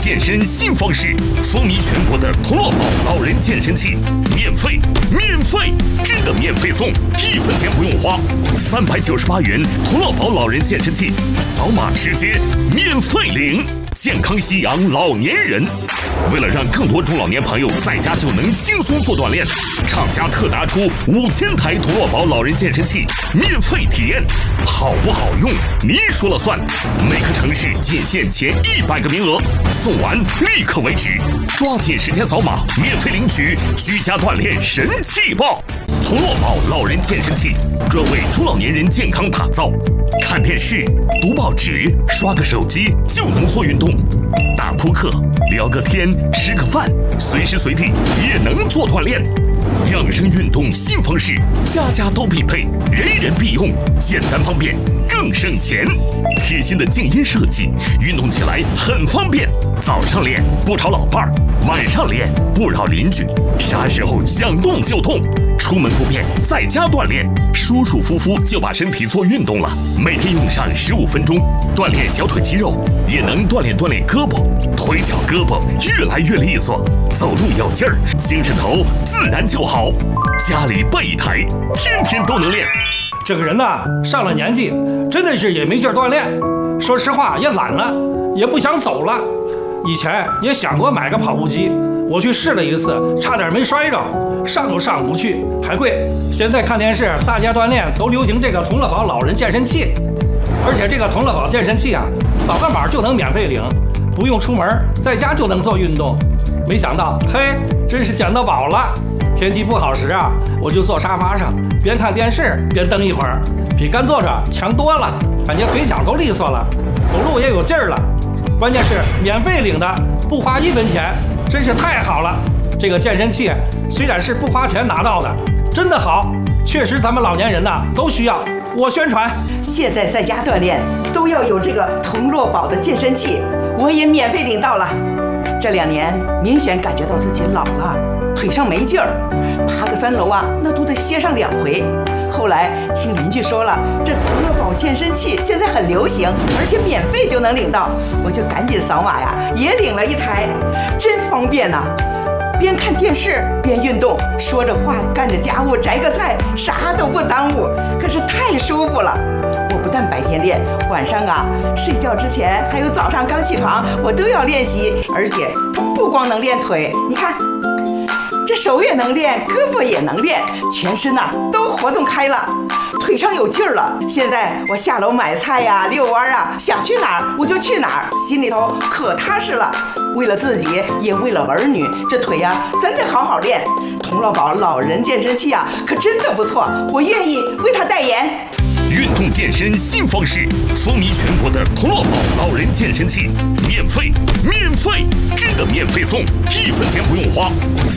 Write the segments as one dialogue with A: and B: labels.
A: 健身新方式，风靡全国的童乐宝老人健身器，免费，真的免费送，1分钱不用花，398元童乐宝老人健身器，扫码直接免费领。健康夕阳老年人，为了让更多中老年朋友在家就能轻松做锻炼，厂家特拿出5000台童乐宝老人健身器免费体验，好不好用你说了算。每个城市仅限前100个名额，送完立刻为止，抓紧时间扫码免费领取居家锻炼神器报。童乐宝老人健身器专为中老年人健康打造，看电视、读报纸、刷个手机就能做运动，打扑克、聊个天、吃个饭，随时随地也能做锻炼。养生运动新方式，家家都必备，人人必用，简单方便，更省钱。贴心的静音设计，运动起来很方便。早上练不吵老伴儿，晚上练不扰邻居，啥时候想动就动。出门不便，在家锻炼，舒舒服服就把身体做运动了。每天用上15分钟，锻炼小腿肌肉，也能锻炼胳膊、腿脚胳膊越来越利索，走路有劲儿，精神头自然就好。家里备一台，天天都能练。
B: 这个人呐，上了年纪，真的是也没劲儿锻炼，说实话也懒了，也不想走了。以前也想过买个跑步机，我去试了一次，差点没摔着，上都上不去，还贵。现在看电视，大家锻炼都流行这个童乐宝老人健身器，而且这个童乐宝健身器啊，扫个码就能免费领，不用出门，在家就能做运动。没想到，嘿，真是捡到宝了！天气不好时啊，我就坐沙发上，边看电视边蹬一会儿，比干坐着强多了，感觉腿脚都利索了，走路也有劲儿了。关键是免费领的，不花1分钱，真是太好了。这个健身器虽然是不花钱拿到的，真的好，确实咱们老年人呐都需要。我宣传，
C: 现在在家锻炼都要有这个童乐宝的健身器，我也免费领到了。这2年明显感觉到自己老了，腿上没劲儿，爬个3楼啊，那都得歇上2回。后来听邻居说了，这童乐宝健身器现在很流行，而且免费就能领到，我就赶紧扫码呀，也领了1台，真方便呐！边看电视边运动，说着话干着家务，摘个菜，啥都不耽误，可是太舒服了。我不但白天练，晚上啊睡觉之前还有早上刚起床，我都要练习，而且不光能练腿，你看这手也能练，胳膊也能练，全身呐都活动开了，腿上有劲儿了。现在我下楼买菜呀、遛弯啊，想去哪儿我就去哪儿，心里头可踏实了。为了自己，也为了儿女，这腿呀咱得好好练。童乐宝老人健身器啊，可真的不错，我愿意为他代言。
A: 运动健身新方式，风靡全国的童乐宝老人健身器，免费，真的免费送，1分钱不用花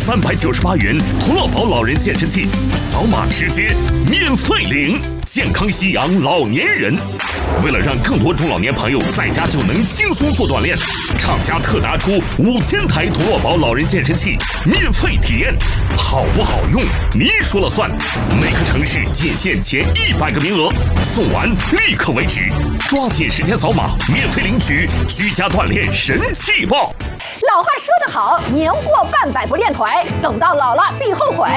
A: ，398元童乐宝老人健身器，扫码直接免费领。健康夕阳老年人，为了让更多中老年朋友在家就能轻松做锻炼，厂家特拿出5000台童乐宝老人健身器免费体验，好不好用你说了算。每个城市仅限前100个名额，送完立刻为止，抓紧时间扫码免费领取居家锻炼神器报。
D: 老话说得好，年过半百不练腿，等到老了必后悔。